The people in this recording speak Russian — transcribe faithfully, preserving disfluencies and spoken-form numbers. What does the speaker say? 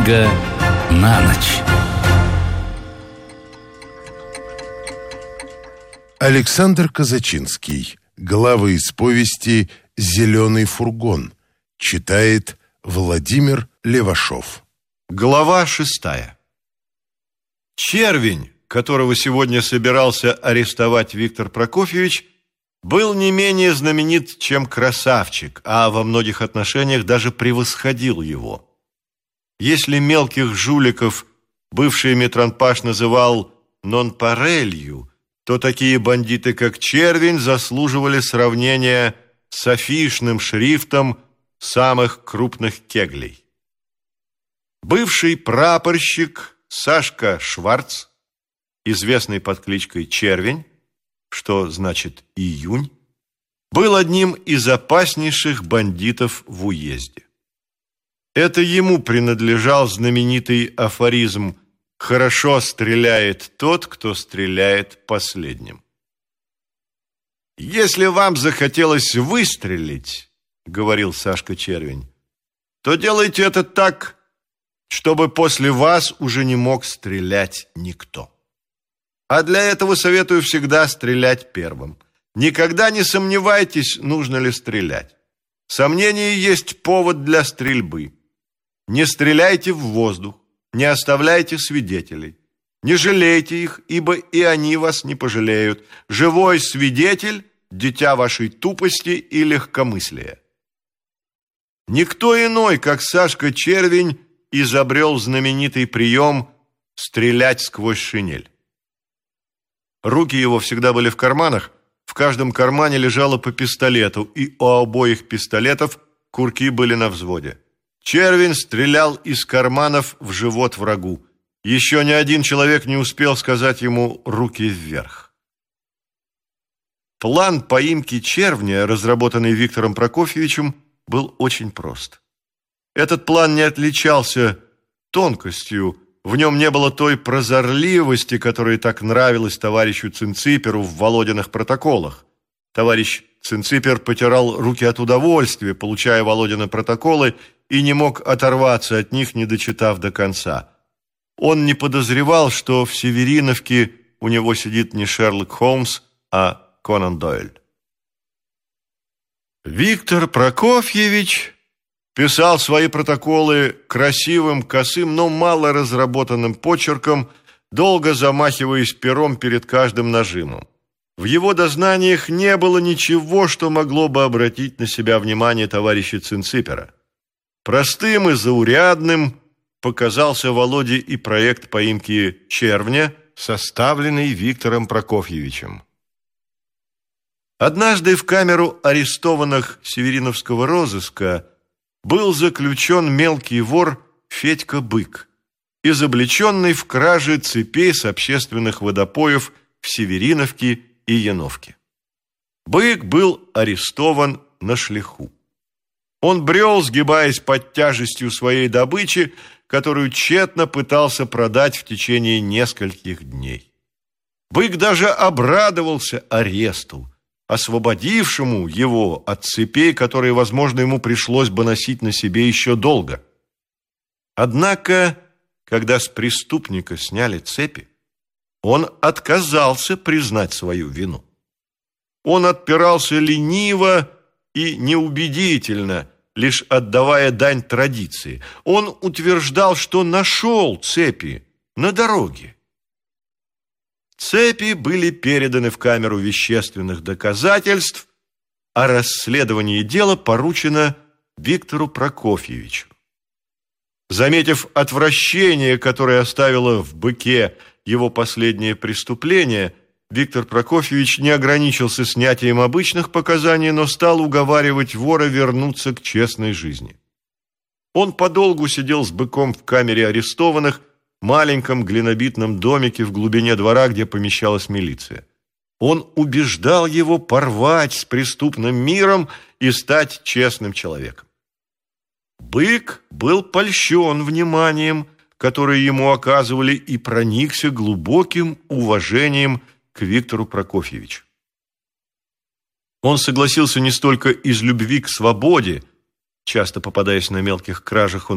Книга на ночь. Александр Казачинский. Главы из повести «Зеленый фургон». Читает Владимир Левашов. Глава шестая. Червень, которого сегодня собирался арестовать Виктор Прокофьевич, был не менее знаменит, чем Красавчик, а во многих отношениях даже превосходил его. Если мелких жуликов бывший Митранпаш называл «нонпарелью», то такие бандиты, как Червень, заслуживали сравнения с афишным шрифтом самых крупных кеглей. Бывший прапорщик Сашка Шварц, известный под кличкой Червень, что значит июнь, был одним из опаснейших бандитов в уезде. Это ему принадлежал знаменитый афоризм «Хорошо стреляет тот, кто стреляет последним». «Если вам захотелось выстрелить, — говорил Сашка Червень, — то делайте это так, чтобы после вас уже не мог стрелять никто. А для этого советую всегда стрелять первым. Никогда не сомневайтесь, нужно ли стрелять. Сомнение есть повод для стрельбы. Не стреляйте в воздух, не оставляйте свидетелей. Не жалейте их, ибо и они вас не пожалеют. Живой свидетель – дитя вашей тупости и легкомыслия». Никто иной, как Сашка Червень, изобрел знаменитый прием «стрелять сквозь шинель». Руки его всегда были в карманах, в каждом кармане лежало по пистолету, и у обоих пистолетов курки были на взводе. Червень стрелял из карманов в живот врагу. Еще ни один человек не успел сказать ему «руки вверх». План поимки червня, разработанный Виктором Прокофьевичем, был очень прост. Этот план не отличался тонкостью, в нем не было той прозорливости, которая так нравилась товарищу Цинциперу в Володиных протоколах. Товарищ Цинципер потирал руки от удовольствия, получая Володины протоколы, и не мог оторваться от них, не дочитав до конца. Он не подозревал, что в Севериновке у него сидит не Шерлок Холмс, а Конан Дойль. Виктор Прокофьевич писал свои протоколы красивым, косым, но мало разработанным почерком, долго замахиваясь пером перед каждым нажимом. В его дознаниях не было ничего, что могло бы обратить на себя внимание товарища Цинципера. Простым и заурядным показался Володе и проект поимки червня, составленный Виктором Прокофьевичем. Однажды в камеру арестованных севериновского розыска был заключен мелкий вор Федька Бык, изобличенный в краже цепей с общественных водопоев в Севериновке и Яновке. Бык был арестован на шлиху. Он брел, сгибаясь под тяжестью своей добычи, которую тщетно пытался продать в течение нескольких дней. Бык даже обрадовался аресту, освободившему его от цепей, которые, возможно, ему пришлось бы носить на себе еще долго. Однако, когда с преступника сняли цепи, он отказался признать свою вину. Он отпирался лениво и неубедительно, лишь отдавая дань традиции. Он утверждал, что нашел цепи на дороге. Цепи были переданы в камеру вещественных доказательств, а расследование дела поручено Виктору Прокофьевичу. Заметив отвращение, которое оставило в Быке его последнее преступление, Виктор Прокофьевич не ограничился снятием обычных показаний, но стал уговаривать вора вернуться к честной жизни. Он подолгу сидел с Быком в камере арестованных, маленьком глинобитном домике в глубине двора, где помещалась милиция. Он убеждал его порвать с преступным миром и стать честным человеком. Бык был польщен вниманием, которое ему оказывали, и проникся глубоким уважением к Виктору Прокофьевичу. Он согласился не столько из любви к свободе, часто попадаясь на мелких кражах, он